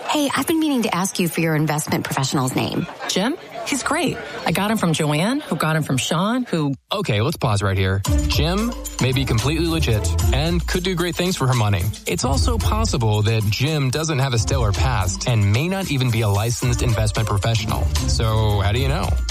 Hey, I've been meaning to ask you for your investment professional's name. Jim? He's great. I got him from Joanne, who got him from Sean, who... Okay, let's pause right here. Jim may be completely legit and could do great things for her money. It's also possible that Jim doesn't have a stellar past and may not even be a licensed investment professional. So how do you know?